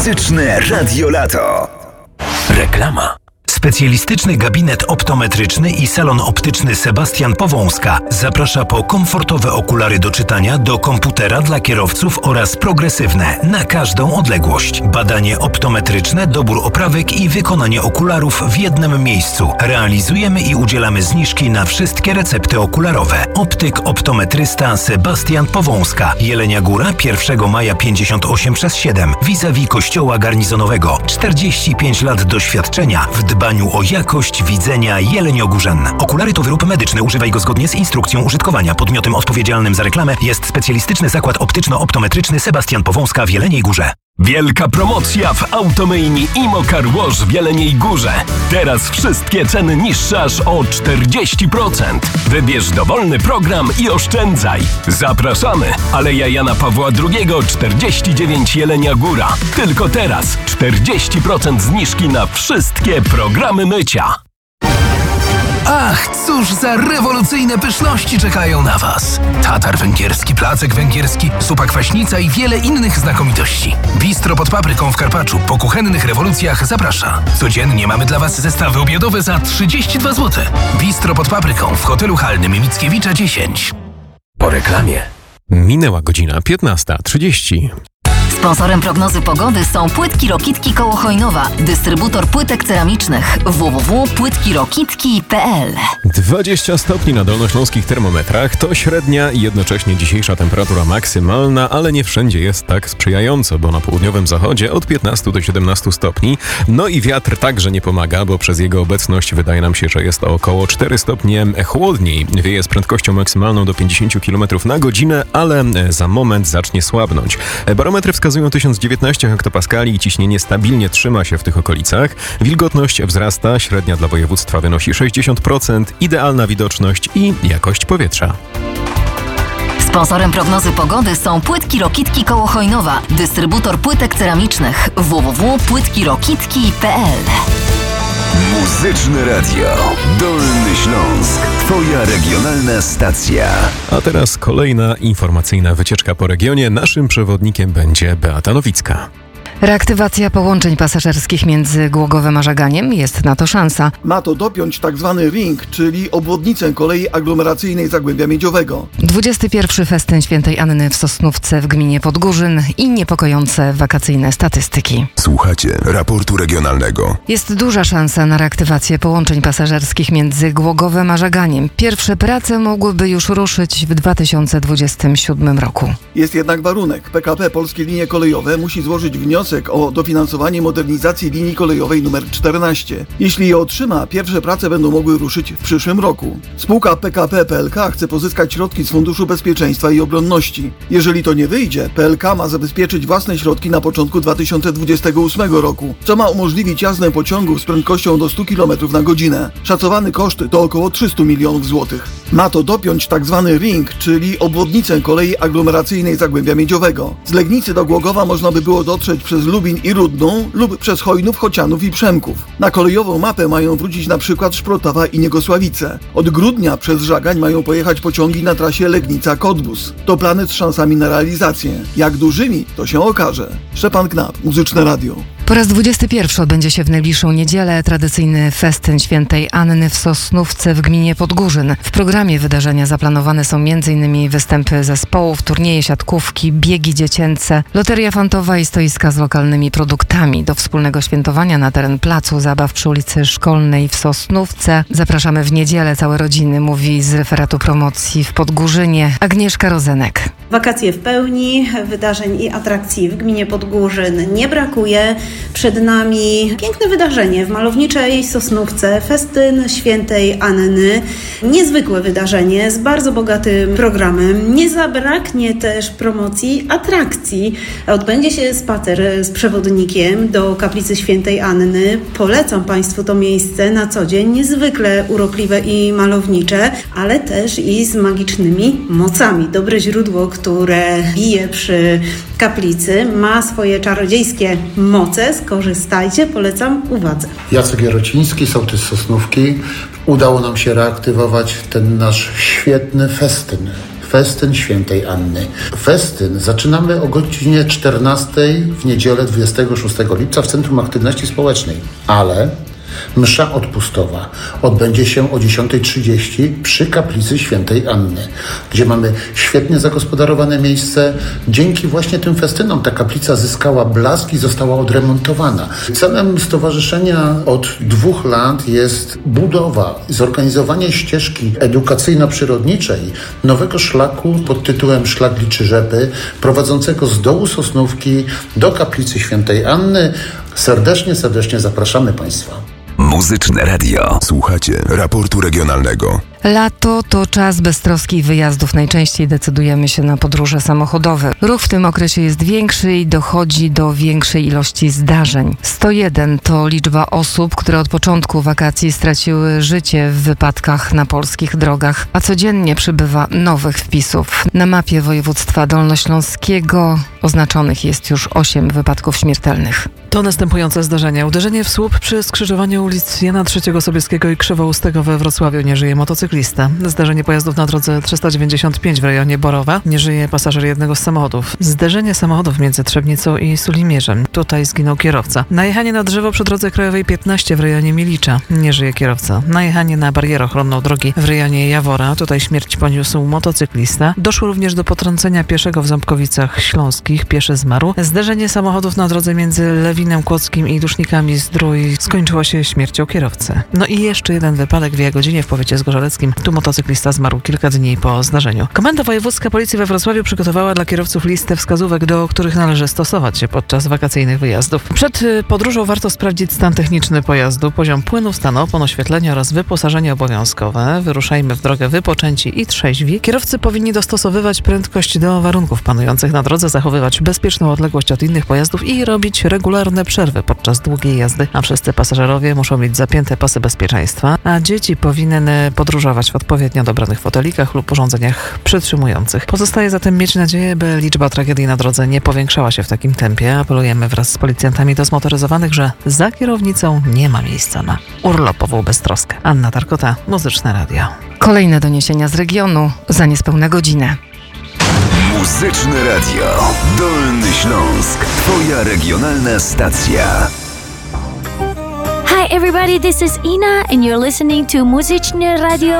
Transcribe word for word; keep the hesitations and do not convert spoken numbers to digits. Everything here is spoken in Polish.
Muzyczne Radio Lato. Reklama. Specjalistyczny gabinet optometryczny i salon optyczny Sebastian Powązka zaprasza po komfortowe okulary do czytania, do komputera dla kierowców oraz progresywne na każdą odległość. Badanie optometryczne, dobór oprawek i wykonanie okularów w jednym miejscu. Realizujemy i udzielamy zniżki na wszystkie recepty okularowe. Optyk optometrysta Sebastian Powązka. Jelenia Góra, pierwszego maja pięćdziesiąt osiem przez siedem. Vis-a-vis kościoła garnizonowego. czterdzieści pięć lat doświadczenia w dbaniu o jakość widzenia jeleniogórzan. Okulary to wyrób medyczny. Używaj go zgodnie z instrukcją użytkowania. Podmiotem odpowiedzialnym za reklamę jest specjalistyczny zakład optyczno-optometryczny Sebastian Powązka w Jeleniej Górze. Wielka promocja w Automaini Imo Car Wash w Jeleniej Górze. Teraz wszystkie ceny niższe aż o czterdzieści procent. Wybierz dowolny program i oszczędzaj. Zapraszamy! Aleja Jana Pawła drugiego, czterdzieści dziewięć Jelenia Góra. Tylko teraz czterdzieści procent zniżki na wszystkie programy mycia. Ach, cóż za rewolucyjne pyszności czekają na Was. Tatar węgierski, placek węgierski, zupa kwaśnica i wiele innych znakomitości. Bistro pod papryką w Karpaczu po kuchennych rewolucjach zaprasza. Codziennie mamy dla Was zestawy obiadowe za trzydzieści dwa złote. Bistro pod papryką w hotelu halnym Mickiewicza dziesięć. Po reklamie. Minęła godzina piętnasta trzydzieści. Sponsorem prognozy pogody są Płytki Rokitki koło Chojnowa, dystrybutor płytek ceramicznych w w w kropka płytki rokitki kropka p l. dwadzieścia stopni na dolnośląskich termometrach to średnia i jednocześnie dzisiejsza temperatura maksymalna, ale nie wszędzie jest tak sprzyjająco, bo na południowym zachodzie od piętnastu do siedemnastu stopni. No i wiatr także nie pomaga, bo przez jego obecność wydaje nam się, że jest o około cztery stopnie chłodniej. Wieje z prędkością maksymalną do pięćdziesiąt kilometrów na godzinę, ale za moment zacznie słabnąć. Barometry wskazują tysiąc dziewiętnaście hektopaskali i ciśnienie stabilnie trzyma się w tych okolicach. Wilgotność wzrasta, średnia dla województwa wynosi sześćdziesiąt procent, idealna widoczność i jakość powietrza. Sponsorem prognozy pogody są Płytki Rokitki koło Chojnowa, dystrybutor płytek ceramicznych w w w kropka płytki rokitki kropka p l. Muzyczne Radio. Dolny Śląsk. Twoja regionalna stacja. A teraz kolejna informacyjna wycieczka po regionie. Naszym przewodnikiem będzie Beata Nowicka. Reaktywacja połączeń pasażerskich między Głogowem a Żaganiem, jest na to szansa. Ma to dopiąć tzw. ring, czyli obwodnicę kolei aglomeracyjnej Zagłębia Miedziowego. dwudziesty pierwszy festyn Świętej Anny w Sosnówce w gminie Podgórzyn i niepokojące wakacyjne statystyki. Słuchacie raportu regionalnego. Jest duża szansa na reaktywację połączeń pasażerskich między Głogowem a Żaganiem. Pierwsze prace mogłyby już ruszyć w dwa tysiące dwudziestym siódmym roku. Jest jednak warunek. P K P Polskie Linie Kolejowe musi złożyć wniosek o dofinansowanie modernizacji linii kolejowej numer czternaście. Jeśli je otrzyma, pierwsze prace będą mogły ruszyć w przyszłym roku. Spółka P K P P L K chce pozyskać środki z Funduszu Bezpieczeństwa i Obronności. Jeżeli to nie wyjdzie, P L K ma zabezpieczyć własne środki na początku dwa tysiące dwudziestego ósmego roku, co ma umożliwić jazdę pociągów z prędkością do stu kilometrów na godzinę. Szacowany koszt to około trzysta milionów złotych. Ma to dopiąć tzw. ring, czyli obwodnicę kolei aglomeracyjnej Zagłębia Miedziowego. Z Legnicy do Głogowa można by było dotrzeć przez Lubin i Rudną lub przez Chojnów, Chocianów i Przemków. Na kolejową mapę mają wrócić na przykład Szprotawa i Niegosławice. Od grudnia przez Żagań mają pojechać pociągi na trasie Legnica-Kodbus. To plany z szansami na realizację. Jak dużymi, to się okaże. Szczepan Knap, Muzyczne Radio. Po raz dwudziesty pierwszy odbędzie się w najbliższą niedzielę tradycyjny festyn Świętej Anny w Sosnówce w gminie Podgórzyn. W programie wydarzenia zaplanowane są m.in. występy zespołów, turnieje siatkówki, biegi dziecięce, loteria fantowa i stoiska z lokalnymi produktami. Do wspólnego świętowania na teren placu zabaw przy ulicy Szkolnej w Sosnówce zapraszamy w niedzielę całe rodziny, mówi z referatu promocji w Podgórzynie Agnieszka Rozenek. Wakacje w pełni, wydarzeń i atrakcji w gminie Podgórzyn nie brakuje. Przed nami piękne wydarzenie w malowniczej Sosnówce, festyn Świętej Anny. Niezwykłe wydarzenie z bardzo bogatym programem. Nie zabraknie też promocji atrakcji. Odbędzie się spacer z przewodnikiem do kaplicy Świętej Anny. Polecam Państwu to miejsce na co dzień. Niezwykle urokliwe i malownicze, ale też i z magicznymi mocami. Dobre źródło, które bije przy kaplicy, ma swoje czarodziejskie moce. Skorzystajcie, polecam uwadze. Jacek Jarociński, sołtys Sosnówki. Udało nam się reaktywować ten nasz świetny festyn. Festyn Świętej Anny. Festyn zaczynamy o godzinie czternastej w niedzielę dwudziestego szóstego lipca w Centrum Aktywności Społecznej, ale msza odpustowa odbędzie się o dziesiąta trzydzieści przy kaplicy Świętej Anny, gdzie mamy świetnie zagospodarowane miejsce. Dzięki właśnie tym festynom ta kaplica zyskała blask i została odremontowana. Celem stowarzyszenia od dwóch lat jest budowa, zorganizowanie ścieżki edukacyjno-przyrodniczej nowego szlaku pod tytułem Szlak Liczy Rzepy, prowadzącego z dołu Sosnówki do kaplicy Świętej Anny. Serdecznie, serdecznie zapraszamy Państwa. Muzyczne Radio. Słuchacie raportu regionalnego. Lato to czas beztroskich wyjazdów. Najczęściej decydujemy się na podróże samochodowe. Ruch w tym okresie jest większy i dochodzi do większej ilości zdarzeń. sto jeden to liczba osób, które od początku wakacji straciły życie w wypadkach na polskich drogach, a codziennie przybywa nowych wpisów. Na mapie województwa dolnośląskiego oznaczonych jest już osiem wypadków śmiertelnych. To następujące zdarzenia. Uderzenie w słup przy skrzyżowaniu ulic Jana trzeciego Sobieskiego i Krzywoustego we Wrocławiu. Nie żyje motocyklista. Zdarzenie pojazdów na drodze trzysta dziewięćdziesiąt pięć w rejonie Borowa. Nie żyje pasażer jednego z samochodów. Zderzenie samochodów między Trzebnicą i Sulimierzem. Tutaj zginął kierowca. Najechanie na drzewo przy drodze krajowej piętnaście w rejonie Mielicza. Nie żyje kierowca. Najechanie na barierę ochronną drogi w rejonie Jawora. Tutaj śmierć poniósł motocyklista. Doszło również do potrącenia pieszego w Ząbkowicach Śląskich. Pieszy zmarł. Zderzenie samochodów na drodze między Lewinem Kłodzkim i Dusznikami Zdrój skończyło się śmiercią kierowcy. No i jeszcze jeden wypadek w Jagodzinie w powiecie zgorzeleckim. Tu motocyklista zmarł kilka dni po zdarzeniu. Komenda Wojewódzka Policji we Wrocławiu przygotowała dla kierowców listę wskazówek, do których należy stosować się podczas wakacyjnych wyjazdów. Przed podróżą warto sprawdzić stan techniczny pojazdu, poziom płynu, stan opon, oświetlenia oraz wyposażenie obowiązkowe. Wyruszajmy w drogę wypoczęci i trzeźwi. Kierowcy powinni dostosowywać prędkość do warunków panujących na drodze, zachowywać bezpieczną odległość od innych pojazdów i robić regularne przerwy podczas długiej jazdy, a wszyscy pasażerowie muszą mieć zapięte pasy bezpieczeństwa, a dzieci powinny podróżować w odpowiednio dobranych fotelikach lub urządzeniach przytrzymujących. Pozostaje zatem mieć nadzieję, by liczba tragedii na drodze nie powiększała się w takim tempie. Apelujemy wraz z policjantami do zmotoryzowanych, że za kierownicą nie ma miejsca na urlopową beztroskę. Anna Tarkota, Muzyczne Radio. Kolejne doniesienia z regionu za niespełna godzinę. Muzyczne Radio. Dolny Śląsk. Twoja regionalna stacja. Hi everybody, this is Ina and you're listening to Muzyczne Radio.